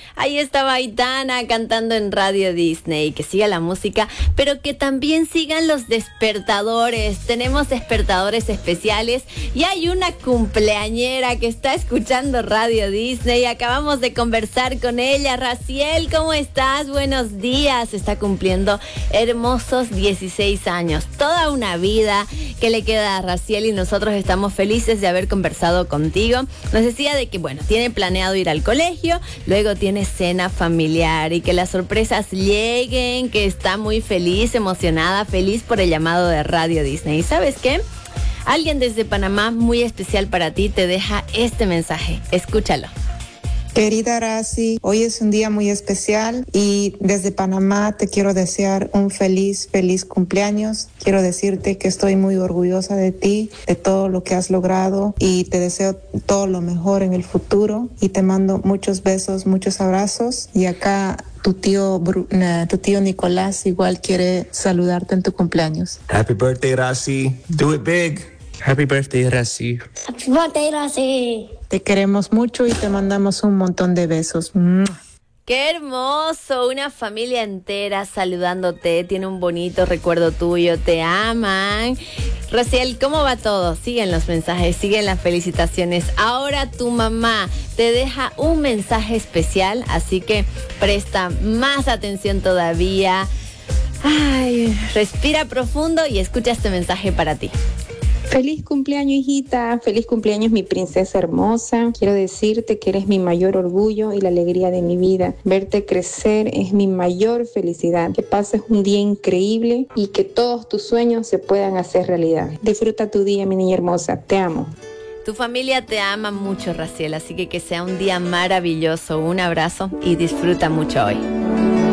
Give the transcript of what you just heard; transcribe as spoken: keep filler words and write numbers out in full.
Ahí estaba Aitana cantando en Radio Disney. Que siga la música, pero que también sigan los despertadores. Tenemos despertadores especiales y hay una cumpleañera que está escuchando Radio Disney. Acabamos de conversar con ella. Raciel, ¿cómo estás? Buenos días. Está cumpliendo hermosos dieciséis años. Toda una vida que le queda a Raciel y nosotros estamos felices de haber conversado contigo. Nos decía de que, bueno, tiene planeado ir al colegio, luego tiene cena familiar y que las sorpresas lleguen, que está muy feliz, emocionada, feliz por el llamado de Radio Disney. ¿Y sabes qué? Alguien desde Panamá muy especial para ti te deja este mensaje. Escúchalo. Querida Raci, hoy es un día muy especial y desde Panamá te quiero desear un feliz, feliz cumpleaños. Quiero decirte que estoy muy orgullosa de ti, de todo lo que has logrado y te deseo todo lo mejor en el futuro y te mando muchos besos, muchos abrazos y acá tu tío, tu tío Nicolás igual quiere saludarte en tu cumpleaños. Happy birthday, Raci. Do it big. Happy birthday, Raci. Happy birthday, Raci. Te queremos mucho y te mandamos un montón de besos. ¡Qué hermoso! Una familia entera saludándote. Tiene un bonito recuerdo tuyo. Te aman. Raciel, ¿cómo va todo? Siguen los mensajes, siguen las felicitaciones. Ahora tu mamá te deja un mensaje especial, así que presta más atención todavía. Ay, respira profundo y escucha este mensaje para ti. Feliz cumpleaños, hijita. Feliz cumpleaños, mi princesa hermosa. Quiero decirte que eres mi mayor orgullo y la alegría de mi vida. Verte crecer es mi mayor felicidad. Que pases un día increíble y que todos tus sueños se puedan hacer realidad. Disfruta tu día, mi niña hermosa. Te amo. Tu familia te ama mucho, Raciel, así que que sea un día maravilloso. Un abrazo y disfruta mucho hoy.